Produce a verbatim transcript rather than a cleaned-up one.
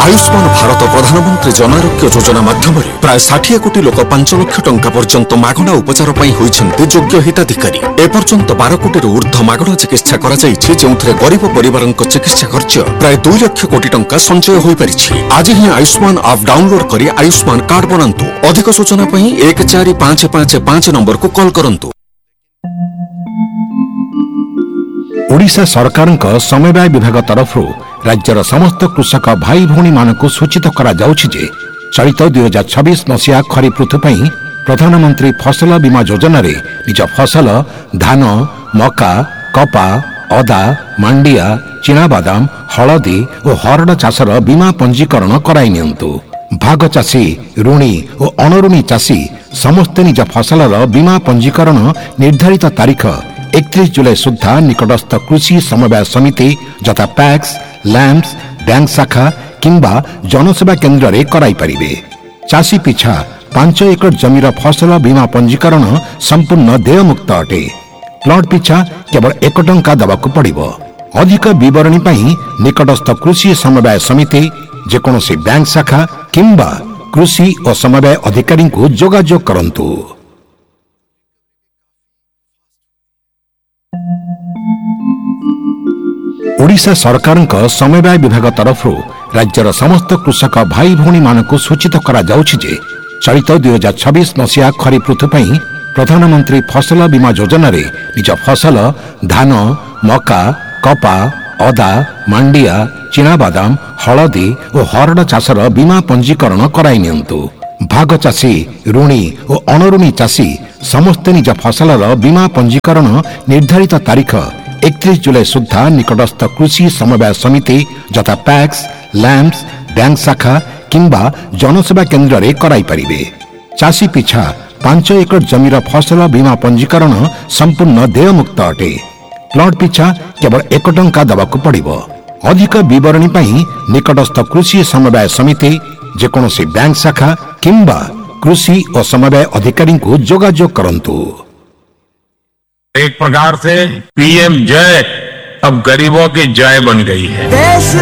आयुष्मान भारत प्रधानमंत्री जन आरोग्य योजना माध्यम प्राय षाठी कोटी लोक पांच लाख टंका पर्यंत मागणा उपचार होइछन्ते योग्य हिताधिकारी। एपर्यंत बारह कोटी ऊर्ध्व मागणा चिकित्सा करा जायछि, जेउथिरे गरीब परिवारक चिकित्सा खर्च प्राय दो लाख कोटी टंका संचय होई परिछि। आज ही आयुष्मान ऐप डाउनलोड करी आयुष्मान कार्ड बनांतु। अधिक सूचना पई एक चार पाँच पाँच पाँच नंबर को कॉल करंतु। ओडिशा सरकारक समवाय विभाग तरफ राज्यर समस्त कृषक भाई भौणी मानक सूचित करा जाउछि जे चलित दुई हजार छब्बीस मसीहा खरीफ ऋतु पई प्रधानमंत्री फसल बीमा योजना रे निज फसल धान, मका, कपा, अदा, मांडिया, चिनाबादाम, हलदी और हरड़ चाषर बीमा पंजीकरण कराई नियंतु। भाग चाषी, ऋणी और अणऋणी चाषी समस्त निज फसलर बीमा पंजीकरण निर्धारित तारीख एकतीस जुलाई सुधा निकटस्थ कृषि समवाय समिति यथा पैक्स, लैंप्स, बैंक शाखा किंबा जनसेवा केन्द्र रे कराई परिबे। चाषी पिछा पांच एकड़ जमीर फसल बीमा पंजीकरण संपूर्ण देयमुक्त अटे। प्लॉट पिछा केवल एक टंका दबाकू पड़िबो। अधिक विवरणी पई निकटस्थ कृषि समवाय समिति जेकोनोसी बैंक शाखा किंबा कृषि और समवाय अधिकारी को जोगाजोग करंतु। ओडिशा सरकारक समवाय विभाग तरफ राज्यर समस्त कृषक भाई भौणी मानक सूचित करा जाउछि जे चलित दुई हजार छब्बीस मसीहा खरीफ ऋतु पई प्रधानमंत्री फसल बीमा योजना रे निज फसल धान, मका, कपा, अदा, मांडिया, चिनाबादाम, हलदी और हरड़ चाषर बीमा पंजीकरण कराई नियंतु। भाग चाषी, ऋणी और अणऋणी चाषी समस्त निज फसलर बीमा पंजीकरण निर्धारित तारीख एकतीस जुलाई सुधा निकटस्थ कृषि समवाय समिति यथा पैक्स, लैंप्स, बैंक शाखा किंबा जनसेवा केन्द्र रे कराई परिबे। चाषी पिछा पांच एकड़ जमीर फसल बीमा पंजीकरण संपूर्ण देयमुक्त अटे। प्लॉट पिछा केवल एक टंका दबाकू पड़िबो। अधिक विवरणी पई निकटस्थ कृषि समवाय समिति जेकोनोसी बैंक शाखा किंबा कृषि और समवाय अधिकारी को जोगाजोग करंतु। एक प्रकार से पीएम जय अब गरीबों की जय बन गई है। देश